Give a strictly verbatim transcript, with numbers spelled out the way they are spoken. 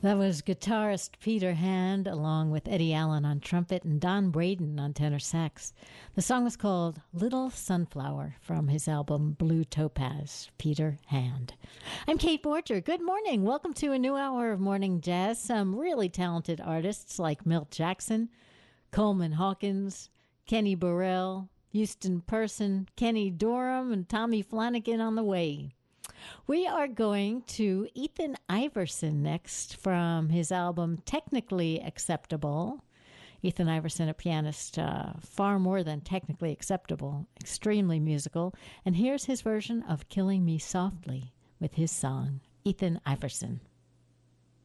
That was guitarist Peter Hand, along with Eddie Allen on trumpet and Don Braden on tenor sax. The song was called Little Sunflower from his album Blue Topaz, Peter Hand. I'm Kate Borger. Good morning. Welcome to a new hour of Morning Jazz. Some really talented artists like Milt Jackson, Coleman Hawkins, Kenny Burrell, Houston Person, Kenny Dorham, and Tommy Flanagan on the way. We are going to Ethan Iverson next from his album Technically Acceptable. Ethan Iverson, a pianist uh, far more than technically acceptable, extremely musical. And here's his version of Killing Me Softly with his song, Ethan Iverson.